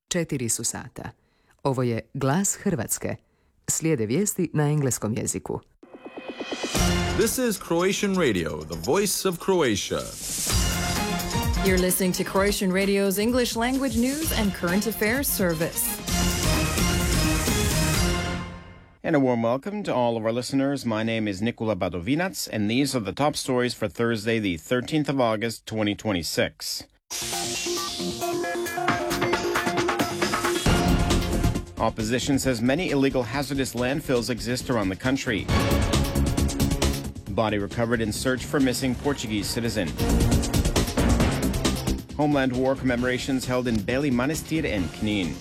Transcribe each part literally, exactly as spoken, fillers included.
Četiri su sata. Ovo je Glas Hrvatske. Slijede vijesti na engleskom jeziku. This is Croatian Radio, the voice of Croatia. You're listening to Croatian Radio's English language news and current affairs service. And a warm welcome to all of our listeners. My name is Nikola Badovinac, and these are the top stories for Thursday, the thirteenth of August, twenty twenty-six. Opposition says many illegal hazardous landfills exist around the country. Body recovered in search for missing Portuguese citizen. Homeland War commemorations held in Beli Manastir and Knin.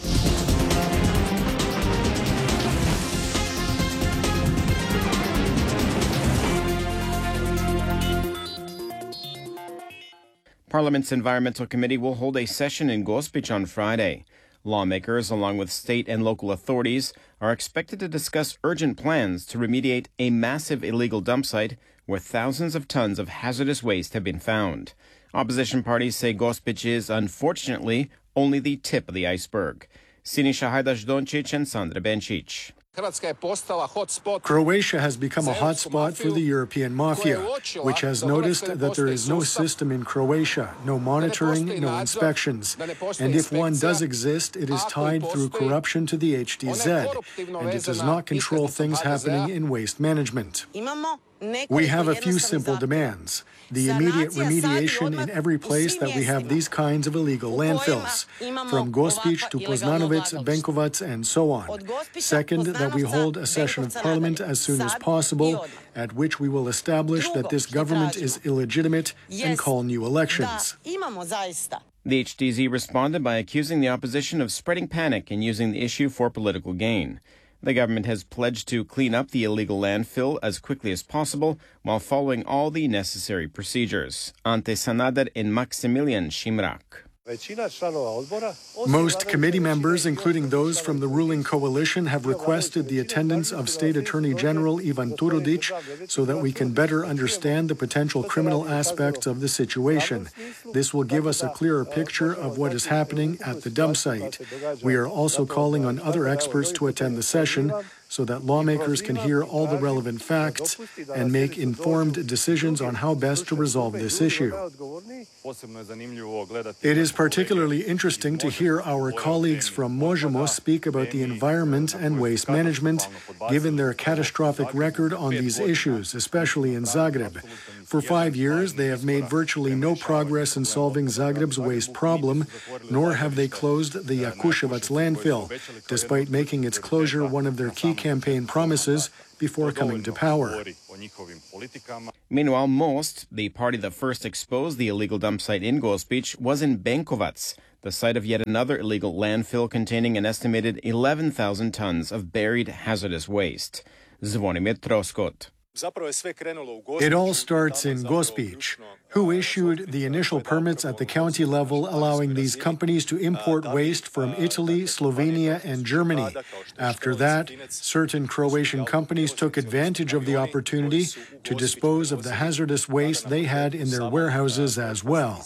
Parliament's Environmental Committee will hold a session in Gospić on Friday. Lawmakers, along with state and local authorities, are expected to discuss urgent plans to remediate a massive illegal dump site where thousands of tons of hazardous waste have been found. Opposition parties say Gospić is, unfortunately, only the tip of the iceberg. Siniša Hajdaš-Dončić and Sandra Benčić. Croatia has become a hotspot for the European mafia, which has noticed that there is no system in Croatia, no monitoring, no inspections. And if one does exist, it is tied through corruption to the H D Z, and it does not control things happening in waste management. We have a few simple demands. The immediate remediation in every place that we have these kinds of illegal landfills, from Gospić to Poznanovec, Benkovac, and so on. Second, that we hold a session of parliament as soon as possible, at which we will establish that this government is illegitimate and call new elections. The H D Z responded by accusing the opposition of spreading panic and using the issue for political gain. The government has pledged to clean up the illegal landfill as quickly as possible while following all the necessary procedures. Ante Sanader and Maximilian Šimrak. Most committee members, including those from the ruling coalition, have requested the attendance of State Attorney General Ivan Turudić so that we can better understand the potential criminal aspects of the situation. This will give us a clearer picture of what is happening at the dump site. We are also calling on other experts to attend the session so that lawmakers can hear all the relevant facts and make informed decisions on how best to resolve this issue. It is particularly interesting to hear our colleagues from Možemo speak about the environment and waste management, given their catastrophic record on these issues, especially in Zagreb. For five years, they have made virtually no progress in solving Zagreb's waste problem, nor have they closed the Jakuševac landfill, despite making its closure one of their key campaign promises before coming to power. Meanwhile, Most, the party that first exposed the illegal dump site in Gospić, was in Benkovac, the site of yet another illegal landfill containing an estimated eleven thousand tons of buried hazardous waste. Zvonimir Troskot. It all starts in Gospić, who issued the initial permits at the county level allowing these companies to import waste from Italy, Slovenia, and Germany. After that, certain Croatian companies took advantage of the opportunity to dispose of the hazardous waste they had in their warehouses as well.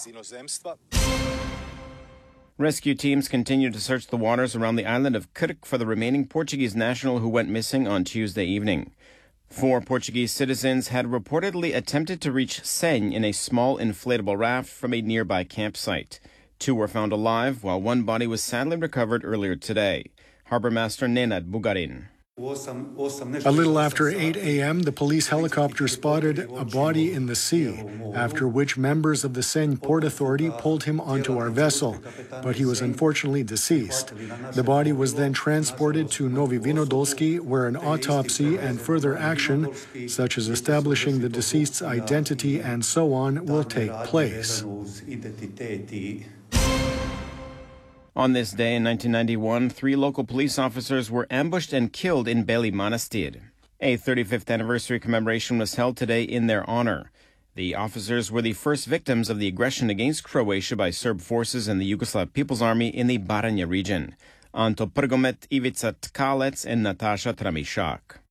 Rescue teams continue to search the waters around the island of Krk for the remaining Portuguese national who went missing on Tuesday evening. Four Portuguese citizens had reportedly attempted to reach Senj in a small inflatable raft from a nearby campsite. Two were found alive, while one body was sadly recovered earlier today. Harbor Master Nenad Bugarin. A little after eight a.m., the police helicopter spotted a body in the sea, after which members of the Senj Port Authority pulled him onto our vessel, but he was unfortunately deceased. The body was then transported to Novi Vinodolski, where an autopsy and further action, such as establishing the deceased's identity and so on, will take place. On this day in nineteen ninety-one, three local police officers were ambushed and killed in Beli Manastir. A thirty-fifth anniversary commemoration was held today in their honor. The officers were the first victims of the aggression against Croatia by Serb forces and the Yugoslav People's Army in the Baranja region. Anto Prgomet, Ivica Tkalec, and Natasha Tramišak.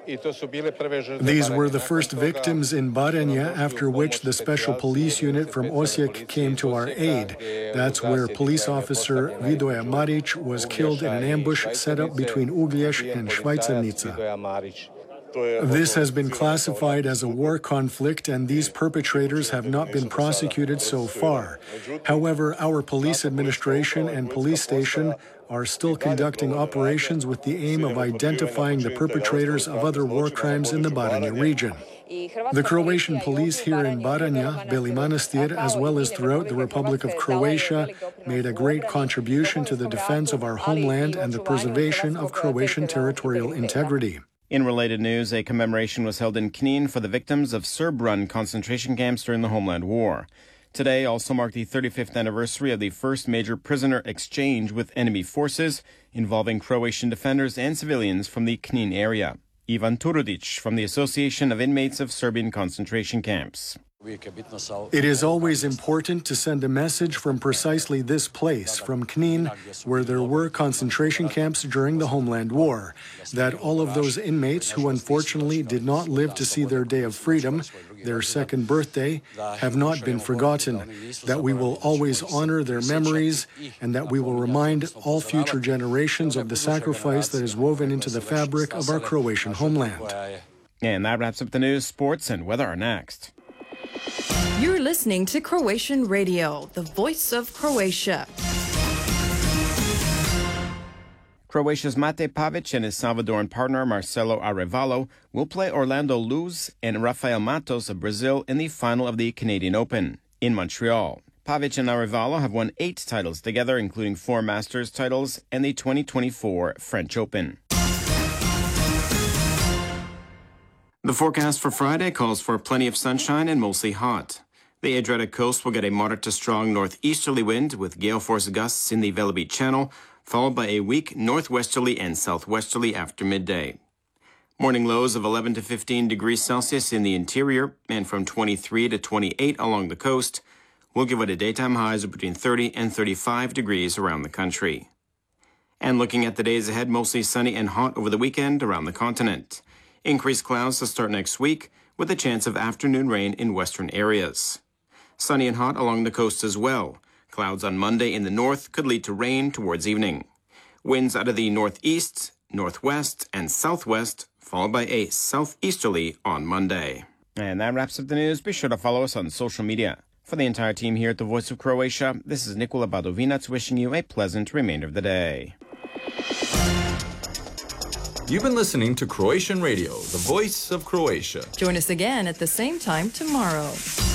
These were the first victims in Baranja, after which the special police unit from Osijek came to our aid. That's where police officer Vidoje Marić was killed in an ambush set up between Uglješ and Švajcarnica. This has been classified as a war conflict, and these perpetrators have not been prosecuted so far. However, our police administration and police station are still conducting operations with the aim of identifying the perpetrators of other war crimes in the Baranja region. The Croatian police here in Baranja, Beli Manastir, as well as throughout the Republic of Croatia, made a great contribution to the defense of our homeland and the preservation of Croatian territorial integrity. In related news, a commemoration was held in Knin for the victims of Serb-run concentration camps during the Homeland War. Today also marked the thirty-fifth anniversary of the first major prisoner exchange with enemy forces involving Croatian defenders and civilians from the Knin area. Ivan Turudic from the Association of Inmates of Serbian Concentration Camps. It is always important to send a message from precisely this place, from Knin, where there were concentration camps during the Homeland War, that all of those inmates who unfortunately did not live to see their day of freedom, their second birthday, have not been forgotten, that we will always honor their memories, and that we will remind all future generations of the sacrifice that is woven into the fabric of our Croatian homeland. And that wraps up the news, sports, and weather are next. You're listening to Croatian Radio, the voice of Croatia. Croatia's Mate Pavic and his Salvadoran partner Marcelo Arevalo will play Orlando Luz and Rafael Matos of Brazil in the final of the Canadian Open in Montreal. Pavic and Arevalo have won eight titles together, including four Masters titles and the twenty twenty-four French Open. The forecast for Friday calls for plenty of sunshine and mostly hot. The Adriatic coast will get a moderate to strong northeasterly wind with gale force gusts in the Velebit Channel, followed by a weak northwesterly and southwesterly after midday. Morning lows of eleven to fifteen degrees Celsius in the interior and from twenty-three to twenty-eight along the coast will give it a daytime highs of between thirty and thirty-five degrees around the country. And looking at the days ahead, mostly sunny and hot over the weekend around the continent. Increased clouds to start next week with a chance of afternoon rain in western areas. Sunny and hot along the coast as well. Clouds on Monday in the north could lead to rain towards evening. Winds out of the northeast, northwest, and southwest, followed by a southeasterly on Monday. And that wraps up the news. Be sure to follow us on social media. For the entire team here at the Voice of Croatia, this is Nikola Badovinac wishing you a pleasant remainder of the day. You've been listening to Croatian Radio, the voice of Croatia. Join us again at the same time tomorrow.